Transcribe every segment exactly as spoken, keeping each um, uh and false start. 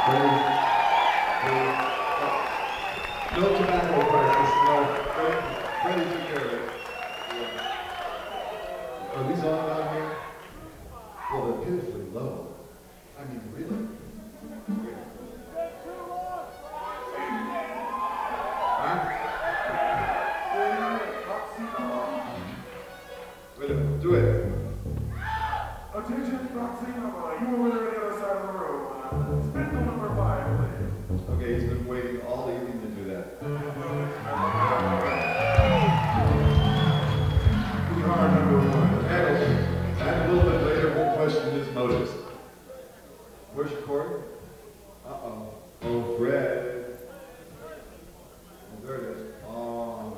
Ready? Ready? No tobacco practice, no. Ready? Ready, take care of it. Yeah. Are these on down here? Well, they're pitifully low. I mean, really? Huh? Wait a minute, do it. Attention, boxing number. You over there on the other side of the room. Uh, spin number five, please. Okay, he's been waiting all evening to do that. Pretty hard number one. And, and a little bit later, we'll question his motives. Where's your cord? Uh-oh. Oh, Fred. Oh, there it is. Oh.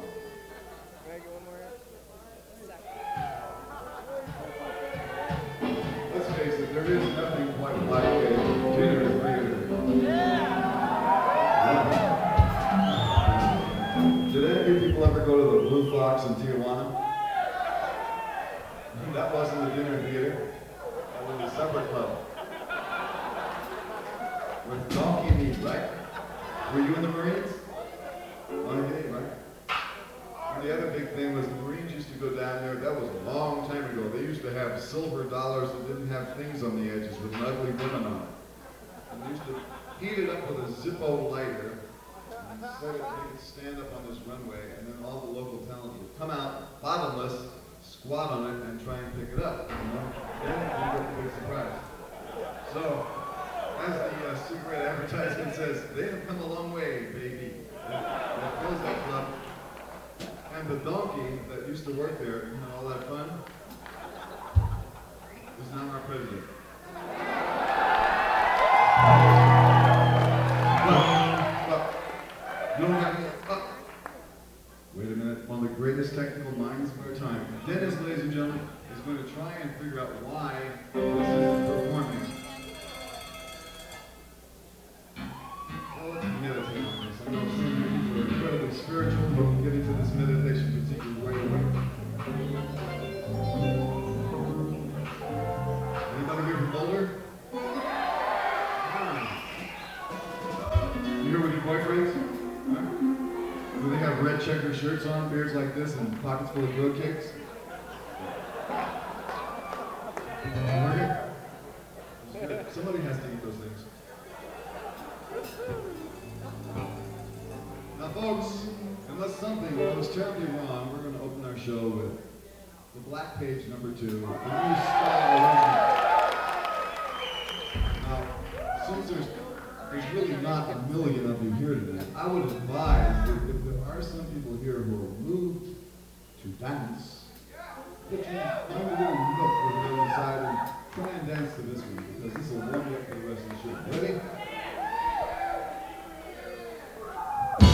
Let's face it, there is nothing quite like a dinner theater. Yeah. Did any of you people ever go to the Blue Fox in Tijuana? That wasn't the dinner theater. That was a supper club. With donkey meat, right? Were you in the Marines? On a game, right? And the other big thing was the Marines used to go down there. That was a long time ago. They used to have silver dollars that didn't have things on the edges with ugly women on it. And they used to heat it up with a Zippo lighter and set it, make it stand up on this runway, and then all the local talent would come out bottomless, squat on it, and try and pick it up. You know? Then you get the big surprise. So, as the uh, cigarette advertisement says, they have come a long way, baby. That, that fills that club. And the donkey that used to work there and had all that fun is now our president. Well, well, you don't have any, uh, wait a minute, one of the greatest technical minds of our time. Dennis, ladies and gentlemen, is going to try and figure out why this isn't performing. Well, let's meditate on this. I know some of you people are incredibly spiritual, but we'll get into this meditation particularly right away. Anybody here from Boulder? Ah. You here with your boyfriends? Huh? Do they have red checker shirts on, beards like this, and pockets full of road kicks? Somebody has to eat those things. Now, folks, unless something goes terribly wrong, we're going to open our show with the Black Page number two, the new style arrangement. Now, since there's, there's really not a million of you here today, I would advise that if there are some people here who are